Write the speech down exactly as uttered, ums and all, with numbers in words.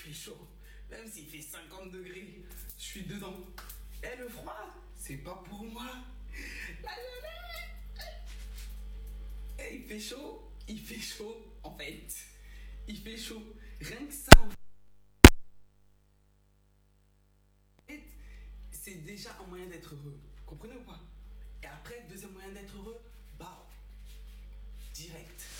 fait chaud. Même s'il fait cinquante degrés, je suis dedans. Et le froid, c'est pas pour moi. La gelée. Et il fait chaud, il fait chaud, en fait. Il fait chaud. Rien que ça, en fait, c'est déjà un moyen d'être heureux. Comprenez ou pas? Et après, deuxième moyen d'être heureux, bah, direct.